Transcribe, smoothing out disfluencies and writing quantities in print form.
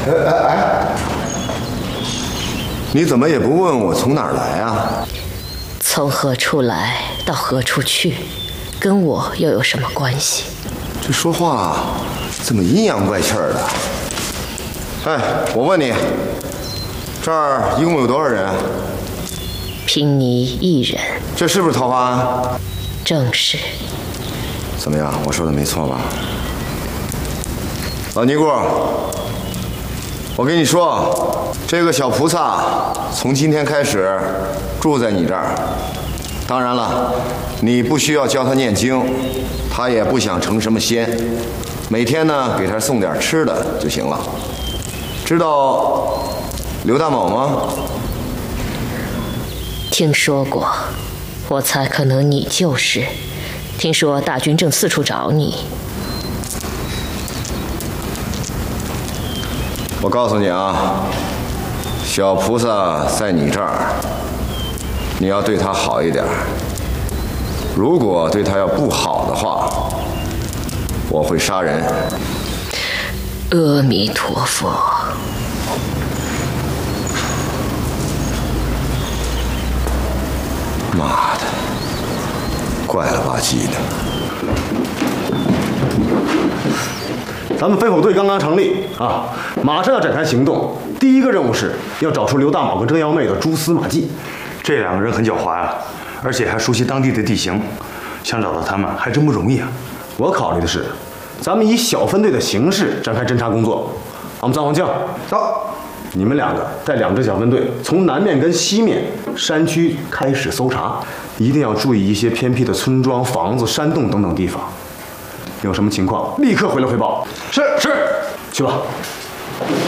你怎么也不问我从哪儿来啊？ 从何处来到何处去，跟我又有什么关系？ 这说话怎么阴阳怪气儿的？哎，我问你，这儿一共有多少人？ 凭你一人。 这是不是桃花庵？ 正是。 怎么样？我说的没错吧？老尼姑，我跟你说，这个小菩萨从今天开始住在你这儿。当然了，你不需要教他念经，他也不想成什么仙。每天呢，给他送点吃的就行了。知道刘大某吗？ 听说过，我猜可能你就是。听说大军正四处找你。 我告诉你啊，小菩萨在你这儿，你要对他好一点。如果对他要不好的话，我会杀人。 阿弥陀佛。 妈的，怪了吧唧的。 咱们飞虎队刚刚成立啊，马上要展开行动。第一个任务是要找出刘大卯跟郑幺妹的蛛丝马迹。 这两个人很狡猾啊，而且还熟悉当地的地形，想找到他们还真不容易啊。 我考虑的是，咱们以小分队的形式展开侦查工作。我们藏皇将，走，你们两个带2支小分队从南面跟西面山区开始搜查，一定要注意一些偏僻的村庄、房子、山洞等等地方。有什么情况立刻回来汇报。是，去吧。